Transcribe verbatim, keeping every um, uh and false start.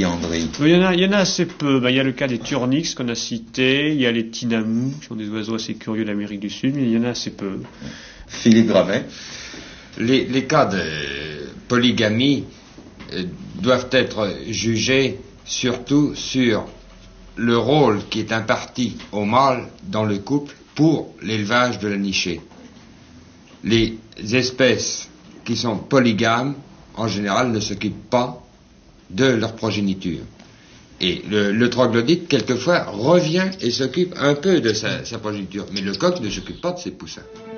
polyandrie? Il y en a, il y en a assez peu. Ben, il y a le cas des turnix qu'on a cité, il y a les tinamous, qui sont des oiseaux assez curieux d'Amérique du Sud, mais il y en a assez peu. Philippe Gravet. Les, les cas de polygamie euh, doivent être jugés surtout sur le rôle qui est imparti au mâle dans le couple pour l'élevage de la nichée. Les espèces qui sont polygames, en général, ne s'occupent pas de leur progéniture. Et le, le troglodyte, quelquefois, revient et s'occupe un peu de sa, sa progéniture, mais le coq ne s'occupe pas de ses poussins.